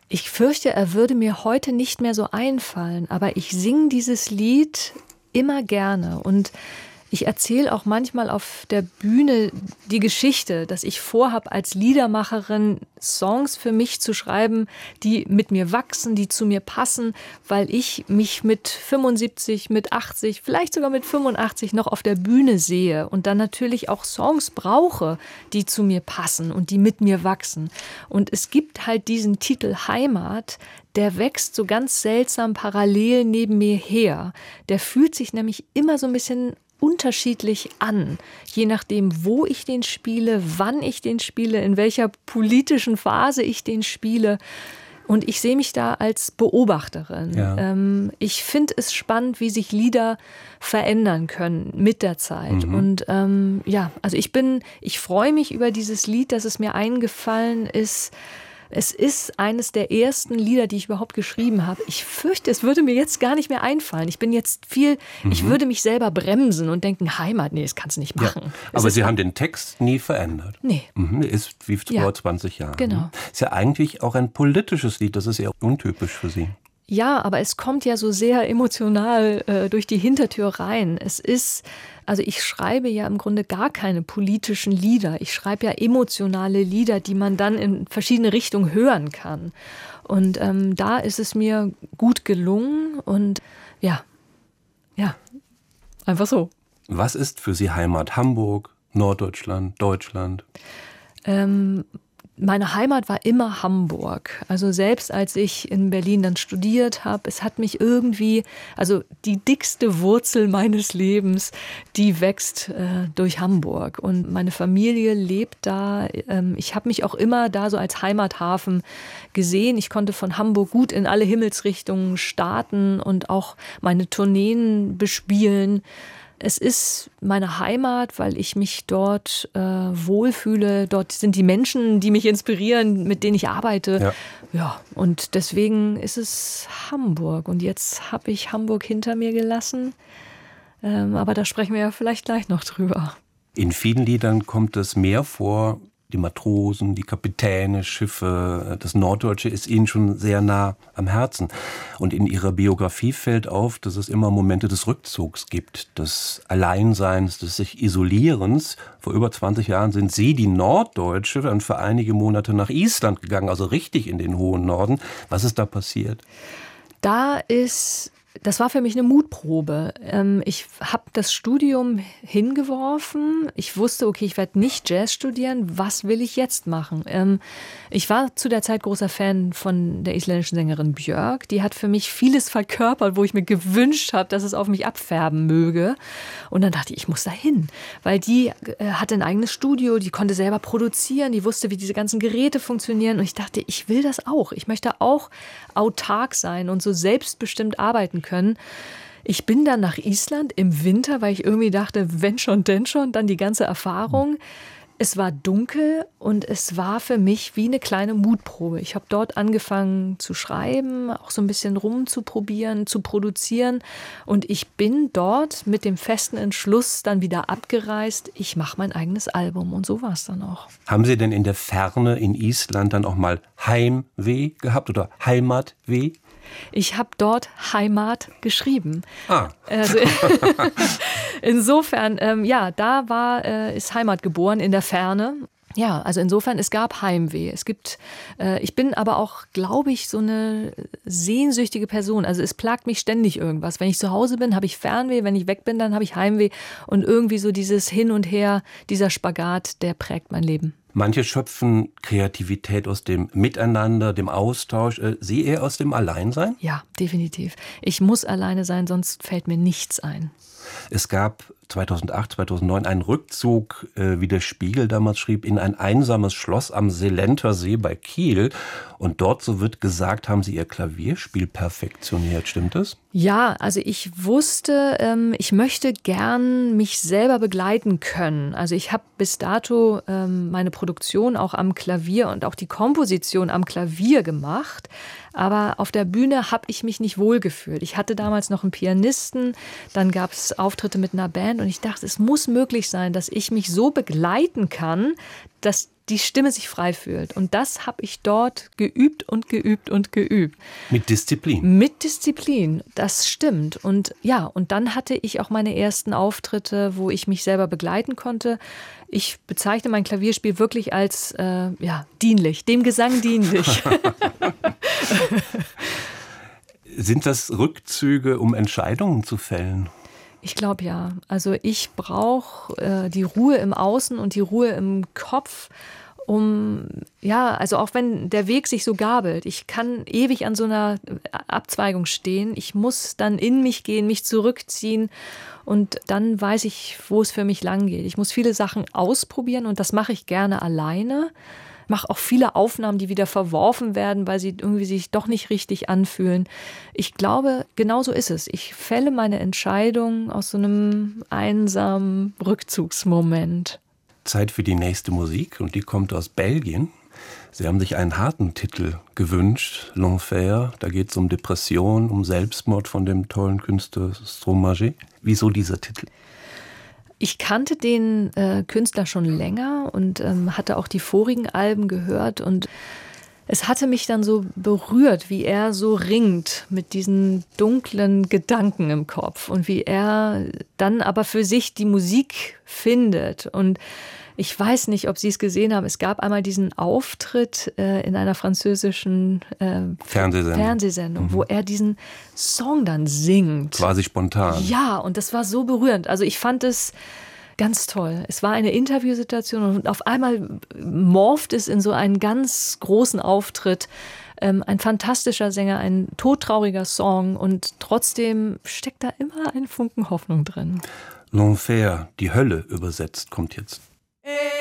Ich fürchte, er würde mir heute nicht mehr so einfallen, aber ich singe dieses Lied immer gerne und ich erzähle auch manchmal auf der Bühne die Geschichte, dass ich vorhabe, als Liedermacherin Songs für mich zu schreiben, die mit mir wachsen, die zu mir passen, weil ich mich mit 75, mit 80, vielleicht sogar mit 85 noch auf der Bühne sehe und dann natürlich auch Songs brauche, die zu mir passen und die mit mir wachsen. Und es gibt halt diesen Titel Heimat, der wächst so ganz seltsam parallel neben mir her. Der fühlt sich nämlich immer so ein bisschen unterschiedlich an, je nachdem, wo ich den spiele, wann ich den spiele, in welcher politischen Phase ich den spiele. Und ich sehe mich da als Beobachterin. Ja. Ich finde es spannend, wie sich Lieder verändern können mit der Zeit. Und also ich freue mich über dieses Lied, dass es mir eingefallen ist. Es ist eines der ersten Lieder, die ich überhaupt geschrieben habe. Ich fürchte, es würde mir jetzt gar nicht mehr einfallen. Ich bin jetzt ich würde mich selber bremsen und denken, Heimat, nee, das kannst du nicht machen. Ja, aber Sie haben den Text nie verändert. Nee. Ist wie vor 20 Jahren. Genau. Ist ja eigentlich auch ein politisches Lied, das ist eher untypisch für Sie. Ja, aber es kommt ja so sehr emotional durch die Hintertür rein. Also ich schreibe ja im Grunde gar keine politischen Lieder. Ich schreibe ja emotionale Lieder, die man dann in verschiedene Richtungen hören kann. Und da ist es mir gut gelungen und ja, einfach so. Was ist für Sie Heimat? Hamburg, Norddeutschland, Deutschland? Meine Heimat war immer Hamburg. Also selbst als ich in Berlin dann studiert habe, es hat mich irgendwie, also die dickste Wurzel meines Lebens, die wächst durch Hamburg. Und meine Familie lebt da. Ich habe mich auch immer da so als Heimathafen gesehen. Ich konnte von Hamburg gut in alle Himmelsrichtungen starten und auch meine Tourneen bespielen. Es ist meine Heimat, weil ich mich dort wohlfühle. Dort sind die Menschen, die mich inspirieren, mit denen ich arbeite. Ja, und deswegen ist es Hamburg. Und jetzt habe ich Hamburg hinter mir gelassen. Aber da sprechen wir ja vielleicht gleich noch drüber. In vielen Liedern kommt das Meer vor. Die Matrosen, die Kapitäne, Schiffe, das Norddeutsche ist Ihnen schon sehr nah am Herzen. Und in Ihrer Biografie fällt auf, dass es immer Momente des Rückzugs gibt, des Alleinseins, des sich Isolierens. Vor über 20 Jahren sind Sie, die Norddeutsche, dann für einige Monate nach Island gegangen, also richtig in den hohen Norden. Was ist da passiert? Das war für mich eine Mutprobe. Ich habe das Studium hingeworfen. Ich wusste, okay, ich werde nicht Jazz studieren. Was will ich jetzt machen? Ich war zu der Zeit großer Fan von der isländischen Sängerin Björk. Die hat für mich vieles verkörpert, wo ich mir gewünscht habe, dass es auf mich abfärben möge. Und dann dachte ich muss da hin. Weil die hatte ein eigenes Studio, die konnte selber produzieren, die wusste, wie diese ganzen Geräte funktionieren. Und ich dachte, ich will das auch. Ich möchte auch autark sein und so selbstbestimmt arbeiten können. Ich bin dann nach Island im Winter, weil ich irgendwie dachte, wenn schon, denn schon, dann die ganze Erfahrung. Es war dunkel und es war für mich wie eine kleine Mutprobe. Ich habe dort angefangen zu schreiben, auch so ein bisschen rumzuprobieren, zu produzieren. Und ich bin dort mit dem festen Entschluss dann wieder abgereist. Ich mache mein eigenes Album und so war es dann auch. Haben Sie denn in der Ferne in Island dann auch mal Heimweh gehabt oder Heimatweh? Ich habe dort Heimat geschrieben. Ah. Also, insofern, da ist Heimat geboren in der Ferne. Ja, also insofern, es gab Heimweh. Ich bin aber auch, glaube ich, so eine sehnsüchtige Person. Also es plagt mich ständig irgendwas. Wenn ich zu Hause bin, habe ich Fernweh. Wenn ich weg bin, dann habe ich Heimweh. Und irgendwie so dieses Hin und Her, dieser Spagat, der prägt mein Leben. Manche schöpfen Kreativität aus dem Miteinander, dem Austausch. Sie eher aus dem Alleinsein? Ja, definitiv. Ich muss alleine sein, sonst fällt mir nichts ein. Es gab 2008, 2009 einen Rückzug, wie der Spiegel damals schrieb, in ein einsames Schloss am Selenter See bei Kiel. Und dort, so wird gesagt, haben Sie Ihr Klavierspiel perfektioniert. Stimmt das? Ja, also ich wusste, ich möchte gern mich selber begleiten können. Also ich habe bis dato meine Produktion auch am Klavier und auch die Komposition am Klavier gemacht. Aber auf der Bühne habe ich mich nicht wohlgefühlt. Ich hatte damals noch einen Pianisten, dann gab es Auftritte mit einer Band und ich dachte, es muss möglich sein, dass ich mich so begleiten kann, dass die Stimme sich frei fühlt. Und das habe ich dort geübt und geübt und geübt. Mit Disziplin. Mit Disziplin, das stimmt. Und ja, und dann hatte ich auch meine ersten Auftritte, wo ich mich selber begleiten konnte. Ich bezeichne mein Klavierspiel wirklich als dienlich, dem Gesang dienlich. Sind das Rückzüge, um Entscheidungen zu fällen? Ich glaube ja. Also ich brauche die Ruhe im Außen und die Ruhe im Kopf, also auch wenn der Weg sich so gabelt. Ich kann ewig an so einer Abzweigung stehen. Ich muss dann in mich gehen, mich zurückziehen und dann weiß ich, wo es für mich lang geht. Ich muss viele Sachen ausprobieren und das mache ich gerne alleine. Mache auch viele Aufnahmen, die wieder verworfen werden, weil sie irgendwie sich doch nicht richtig anfühlen. Ich glaube, genau so ist es. Ich fälle meine Entscheidung aus so einem einsamen Rückzugsmoment. Zeit für die nächste Musik und die kommt aus Belgien. Sie haben sich einen harten Titel gewünscht, L'Enfer. Da geht es um Depression, um Selbstmord von dem tollen Künstler Stromae. Wieso dieser Titel? Ich kannte den Künstler schon länger und hatte auch die vorigen Alben gehört und es hatte mich dann so berührt, wie er so ringt mit diesen dunklen Gedanken im Kopf und wie er dann aber für sich die Musik findet. Und ich weiß nicht, ob Sie es gesehen haben. Es gab einmal diesen Auftritt in einer französischen Fernsehsendung, wo er diesen Song dann singt. Quasi spontan. Ja, und das war so berührend. Also ich fand es ganz toll. Es war eine Interviewsituation und auf einmal morpht es in so einen ganz großen Auftritt. Ein fantastischer Sänger, ein todtrauriger Song und trotzdem steckt da immer ein Funken Hoffnung drin. L'Enfer, die Hölle übersetzt, kommt jetzt.